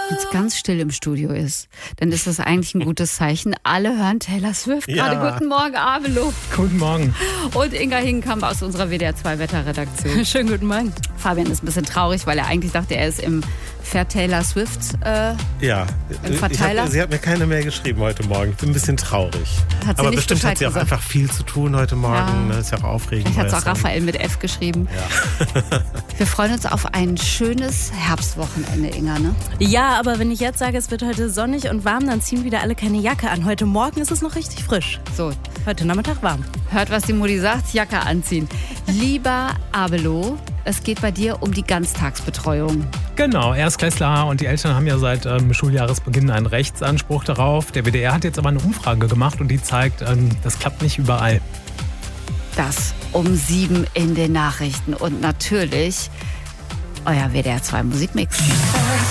Wenn es ganz still im Studio ist, dann ist das eigentlich ein gutes Zeichen. Alle hören Taylor Swift. Gerade Guten Morgen, Abelo. Guten Morgen. Und Inga Hingenkamp aus unserer WDR 2 Wetterredaktion. Schönen guten Morgen. Fabian ist ein bisschen traurig, weil er eigentlich dachte, er ist im Taylor Swift im Verteiler. Sie hat mir keine Mail geschrieben heute Morgen. Ich bin ein bisschen traurig. Aber bestimmt Bescheid hat sie auch gesagt. einfach viel zu tun heute Morgen. Das ist ja auch aufregend. Vielleicht hat es auch Raphael mit F geschrieben. Ja. Wir freuen uns auf ein schönes Herbstwochenende, Inga, ne? Ja, aber wenn ich jetzt sage, es wird heute sonnig und warm, dann ziehen wieder alle keine Jacke an. Heute Morgen ist es noch richtig frisch. So, Heute Nachmittag warm. hört, was die Mutti sagt, Jacke anziehen. Lieber Abelo, es geht bei dir um die Ganztagsbetreuung. Genau, Erstklässler und die Eltern haben ja seit Schuljahresbeginn einen Rechtsanspruch darauf. Der WDR hat jetzt aber eine Umfrage gemacht und die zeigt, das klappt nicht überall. Das um 7 in den Nachrichten und natürlich euer WDR 2 Musikmix.